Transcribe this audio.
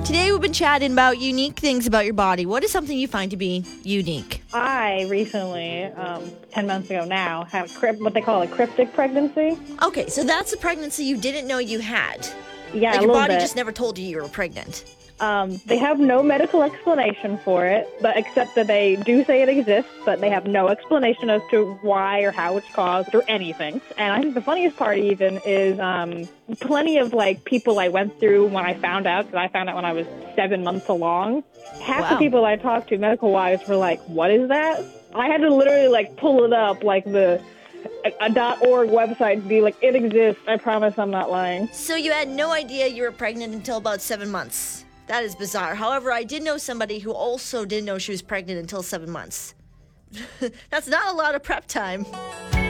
Today we've been chatting about unique things about your body. What is something you find to be unique? I recently, 10 months ago now, had what they call a cryptic pregnancy. Okay, so that's a pregnancy you didn't know you had. Yeah, Like a your little body bit. just never told you you were pregnant. They have no medical explanation for it, but except that they do say it exists, but they have no explanation as to why or how it's caused or anything. And I think the funniest part even is plenty of people I went through when I found out, because I found out when I was 7 months along. Half the Wow. people I talked to medical-wise were like, what is that? I had to literally pull it up a .org website to be like, it exists. I promise I'm not lying. So you had no idea you were pregnant until about 7 months. That is bizarre. However, I did know somebody who also didn't know she was pregnant until 7 months. That's not a lot of prep time.